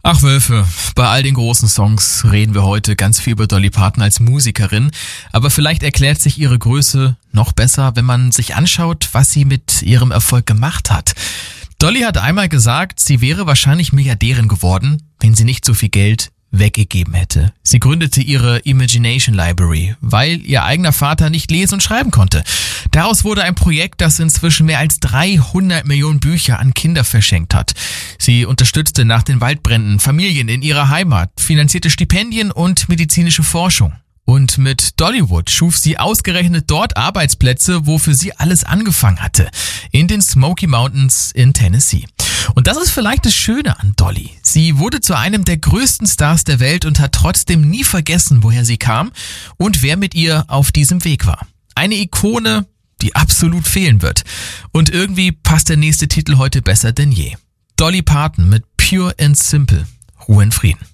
Ach Wölfe, bei all den großen Songs reden wir heute ganz viel über Dolly Parton als Musikerin, aber vielleicht erklärt sich ihre Größe noch besser, wenn man sich anschaut, was sie mit ihrem Erfolg gemacht hat. Dolly hat einmal gesagt, sie wäre wahrscheinlich Milliardärin geworden, wenn sie nicht so viel Geld weggegeben hätte. Sie gründete ihre Imagination Library, weil ihr eigener Vater nicht lesen und schreiben konnte. Daraus wurde ein Projekt, das inzwischen mehr als 300 Millionen Bücher an Kinder verschenkt hat. Sie unterstützte nach den Waldbränden Familien in ihrer Heimat, finanzierte Stipendien und medizinische Forschung. Und mit Dollywood schuf sie ausgerechnet dort Arbeitsplätze, wo für sie alles angefangen hatte, in den Smoky Mountains in Tennessee. Und das ist vielleicht das Schöne an Dolly. Sie wurde zu einem der größten Stars der Welt und hat trotzdem nie vergessen, woher sie kam und wer mit ihr auf diesem Weg war. Eine Ikone, die absolut fehlen wird. Und irgendwie passt der nächste Titel heute besser denn je. Dolly Parton mit Pure and Simple. Ruhe in Frieden.